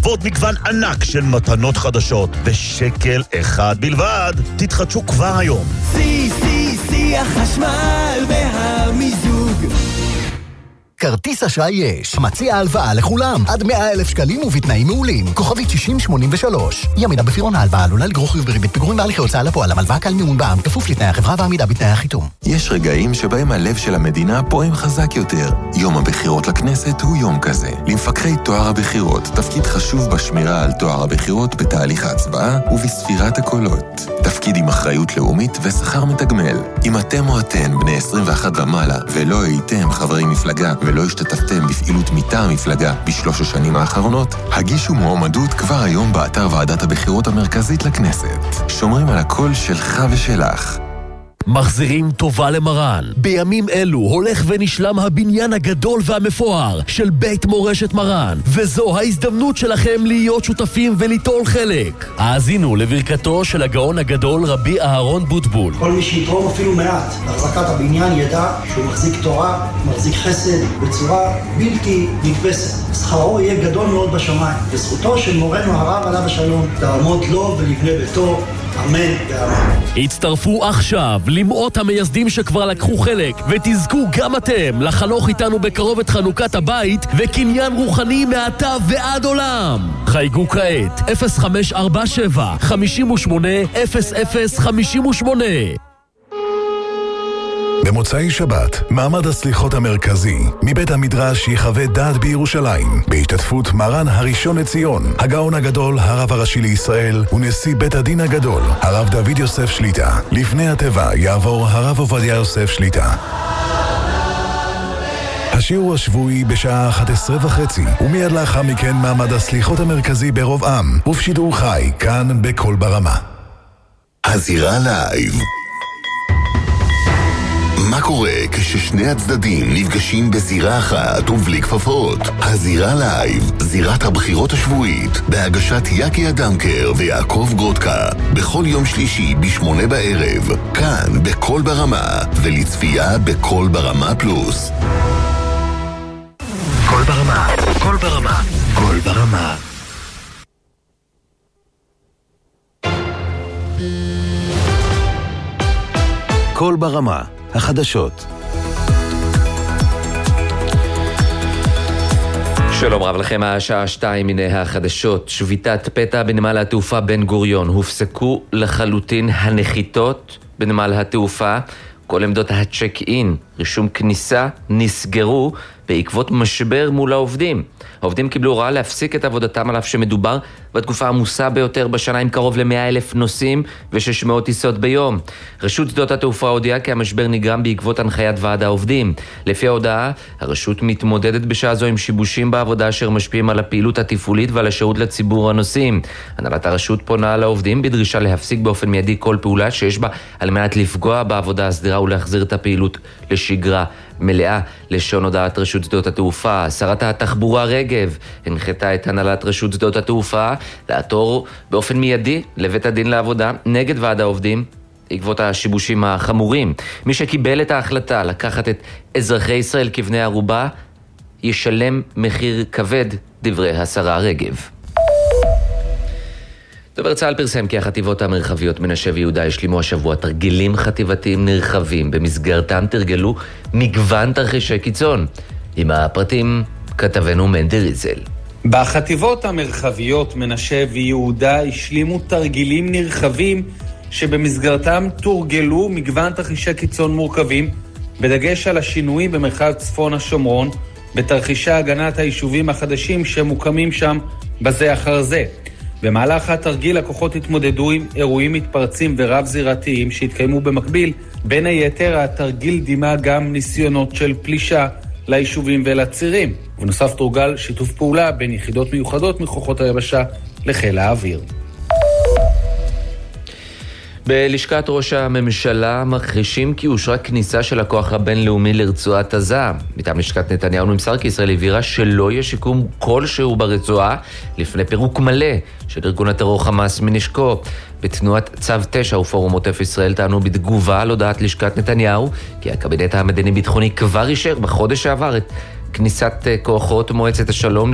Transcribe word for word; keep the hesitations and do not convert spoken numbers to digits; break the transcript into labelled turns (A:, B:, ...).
A: ועוד מגוון ענק של מתנות חדשות בשקל אחד בלבד. תתחדשו כבר היום.
B: סי סי סי החשמל והמיזוג.
C: כרטיס אשראי יש, מציע הלוואה לכולם, עד מאה אלף שקלים ובתנאים מעולים. כוכבית שישים שמונים ושלוש. ימידה בפירעון ההלוואה עלולה לגרור חיוב בריבית פיגורים בהליכי הוצאה לפועל. המלוואה קל מימון בע"מ, כפוף לתנאי החברה ועמידה בתנאי החיתום.
D: יש רגעים שבהם הלב של המדינה פועם חזק יותר. יום הבחירות לכנסת הוא יום כזה. למפקחי טוהר הבחירות, תפקיד חשוב בשמירה על טוהר הבחירות בתהליך ההצבעה ובספירת הקולות. תפקיד עם אחריות לאומית ושכר מתגמל. אם אתם או אתן בני עשרים ואחת ומעלה ולא הייתם חברי מפלגה ולא השתתפתם בפעילות מטעם המפלגה בשלוש השנים האחרונות, הגישו מועמדות כבר היום באתר ועדת הבחירות המרכזית לכנסת. שומרים על הקול שלך ושלך.
E: מחזירים טובה למרן. בימים אלו הולך ונשלם הבניין הגדול והמפואר של בית מורשת מרן, וזו ההזדמנות שלכם להיות שותפים וליטול חלק. האזינו לברכתו של הגאון הגדול רבי אהרון בוטבול.
F: כל מי שיתרום אפילו מעט להחזקת הבניין ידע שהוא מחזיק תורה, מחזיק חסד בצורה בלתי נתפסת. שכרו יהיה גדול מאוד בשמיים, וזכותו של מורנו הרב עליו השלום תעמוד לו ולבני ביתו. אמן ואמן.
E: הצטרפו עכשיו למאות המייסדים שכבר לקחו חלק, ותזכו גם אתם לחנוך איתנו בקרוב את חנוכת הבית וקניין רוחני מעתה ועד עולם. חייגו כעת אפס חמש ארבע שבע חמש שמונה אפס אפס חמש שמונה.
G: במוצאי שבת, מעמד הסליחות המרכזי מבית המדרש יחווה דעת בירושלים, בהשתתפות מרן הראשון לציון, הגאון הגדול, הרב הראשי לישראל ונשיא בית הדין הגדול, הרב דוד יוסף שליטה. לפני הטבע יעבור הרב עובדיה יוסף שליטה. השיעור השבועי בשעה אחת עשרה וחצי, ומיד לאחר מכן מעמד הסליחות המרכזי ברוב עם, ובשידור חי, כאן בכל ברמה.
H: הזירה לייב. מה קורה כששני הצדדים נפגשים בזירה אחת ובלי כפפות? הזירה לייב, זירת הבחירות השבועית, בהגשת יקי אדמקר ויעקב גרודקה, בכל יום שלישי בשמונה בערב, כאן בכל ברמה, ולצפייה בכל ברמה פלוס.
C: כל ברמה, כל ברמה, כל ברמה.
I: כל ברמה, החדשות.
J: שלום רב לכם, השעה שתיים, הנה החדשות. שביתת פתע בנמל התעופה בן גוריון. הופסקו לחלוטין הנחיתות בנמל התעופה. כל עמדות הצ'ק אין, רישום כניסה, נסגרו בעקבות משבר מול העובדים. העובדים קיבלו הוראה להפסיק את עבודתם על אף שמדובר בתקופה עמוסה ביותר בשנה עם קרוב ל-מאה אלף נוסעים ו-שש מאות טיסות ביום. רשות שדות התעופה הודיעה כי המשבר נגרם בעקבות הנחיית ועד העובדים. לפי ההודעה, הרשות מתמודדת בשעה זו עם שיבושים בעבודה אשר משפיעים על הפעילות התפעולית ועל השירות לציבור הנוסעים. הנהלת הרשות פונה לעובדים בדרישה להפסיק באופן מיידי כל פעולה שיש בה על מנת לפגוע בעבודה הסדירה ולהחזיר את הפעילות לשגרה מלאה. לשון הודעת רשות שדות התעופה, שרת התחבורה רגב הנחתה את הנהלת רשות שדות התעופה לעתור באופן מיידי לבית הדין לעבודה נגד ועד העובדים בעקבות השיבושים החמורים. מי שקיבל את ההחלטה לקחת את אזרחי ישראל כבני ערובה ישלם מחיר כבד, דברי השרה רגב. דובר צה"ל פרסם כי החטיבות המרחביות מנשה ויהודה השלימו השבוע תרגילים חטיבתיים נרחבים. במסגרתם תרגלו מגוון תרחישי קיצון. עם הפרטים כתבנו מנדי ריזל.
K: בחטיבות המרחביות מנשה ויהודה השלימו תרגילים נרחבים שבמסגרתם תורגלו מגוון תרחישי קיצון מורכבים, בדגש על השינויים במרחב צפון השומרון, בתרחישי הגנת היישובים החדשים שמוקמים שם בזה אחר זה. במהלך התרגיל הכוחות התמודדו עם אירועים מתפרצים ורב זירתיים שהתקיימו במקביל. בין היתר התרגיל דימה גם ניסיונות של פלישה ליישובים ולצירים. ונוסף תורגל שיתוף פעולה בין יחידות מיוחדות מכוחות היבשה לחיל האוויר.
J: בלשכת ראש הממשלה מכחישים כי אושרה כניסה של הכוח הבינלאומי לרצועת עזה. מטעם לשכת נתניהו נמסר כי ישראל הבהירה שלא יהיה שיקום כלשהו ברצועה לפני פירוק מלא של ארגון הטרור חמאס מנשקו. בתנועת צו תשע ופורום עוטף ישראל טענו בתגובה על הודעת לשכת נתניהו כי הקבינט המדיני ביטחוני כבר אישר בחודש שעבר את כניסת כוחות מועצת השלום